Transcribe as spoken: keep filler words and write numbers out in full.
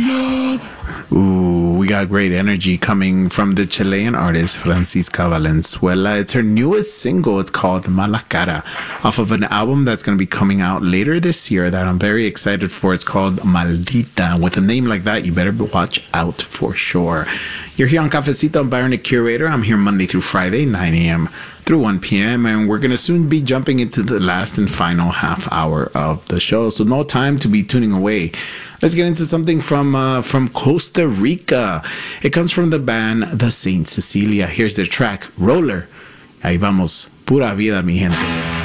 Ooh, we got great energy coming from the Chilean artist Francisca Valenzuela. It's her newest single. It's called Mala Cara, off of an album that's going to be coming out later this year that I'm very excited for. It's called Maldita. With a name like that, you better watch out for sure. You're here on Cafecito. I'm Byron, the Curator. I'm here Monday through Friday, nine a.m. through one p.m. And we're going to soon be jumping into the last and final half hour of the show. So no time to be tuning away. Let's get into something from uh, from Costa Rica. It comes from the band The Saint Cecilia. Here's their track, Roller. Ahí vamos. Pura vida, mi gente.